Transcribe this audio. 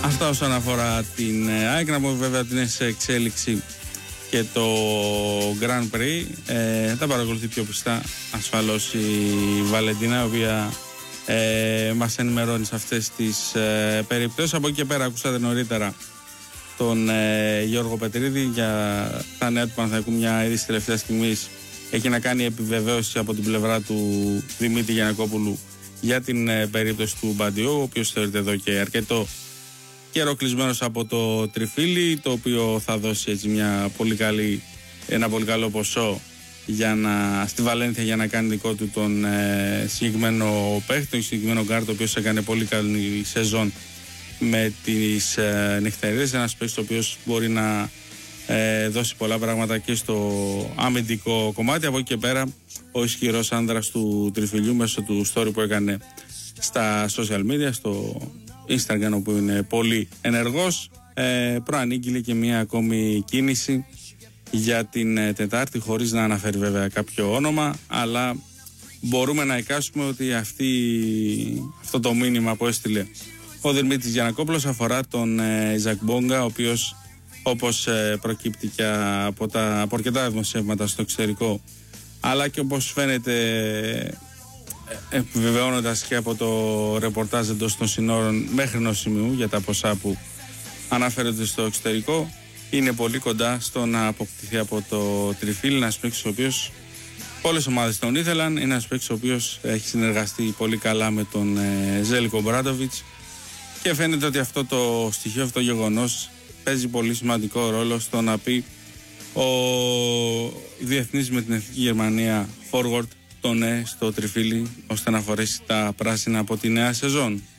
Αυτά όσον αφορά την ΑΕΚ. Να πούμε βέβαια ότι είναι σε εξέλιξη και το Grand Prix. Θα παρακολουθεί πιο πιστά ασφαλώς η Βαλεντίνα, η οποία μας ενημερώνει σε αυτές τις περιπτώσεις. Από εκεί και πέρα ακούσατε νωρίτερα τον Γιώργο Πετρίδη για τα νέα του Παναθηναϊκού. Μια είδηση τελευταία στιγμής έχει να κάνει επιβεβαίωση από την πλευρά του Δημήτρη Γιαννακόπουλου για την περίπτωση του Μπαντιού, ο οποίος θεωρείται εδώ και αρκετό καιρό κλεισμένος από το Τριφύλι, το οποίο θα δώσει έτσι ένα πολύ καλό ποσό στη Βαλένθια για να κάνει δικό του τον συγκεκριμένο παίχτη, τον συγκεκριμένο γκάρτ, ο οποίος έκανε πολύ καλή σεζόν με τις νυχτερίες. Ένας παίχτης ο οποίος μπορεί να δώσει πολλά πράγματα και στο αμυντικό κομμάτι. Από εκεί και πέρα ο ισχυρός άνδρας του Τριφυλιού μέσω του story που έκανε στα social media, στο Instagram, όπου είναι πολύ ενεργός, προανήγγειλε και μια ακόμη κίνηση για την Τετάρτη, χωρίς να αναφέρει βέβαια κάποιο όνομα, αλλά μπορούμε να εικάσουμε ότι αυτό το μήνυμα που έστειλε ο Δημήτρης Γιαννακόπουλος αφορά τον Ιζακ Μπόγκα, ο οποίος, όπως προκύπτει και από αρκετά δημοσιεύματα στο εξωτερικό, αλλά και όπως φαίνεται επιβεβαιώνοντας και από το ρεπορτάζ εντός των συνόρων μέχρι ενός σημείου για τα ποσά που αναφέρονται στο εξωτερικό, είναι πολύ κοντά στο να αποκτηθεί από το Τριφύλι. Ένας παίκτης ο οποίος όλες οι ομάδες τον ήθελαν, είναι ένας παίκτης ο οποίος έχει συνεργαστεί πολύ καλά με τον Ζέλικο Μπράντοβιτς και φαίνεται ότι αυτό το στοιχείο, αυτό το γεγονός παίζει πολύ σημαντικό ρόλο στο να πει ο διεθνής με την Εθνική Γερμανία forward το ναι στο Τριφύλι, ώστε να φορέσει τα πράσινα από τη νέα σεζόν.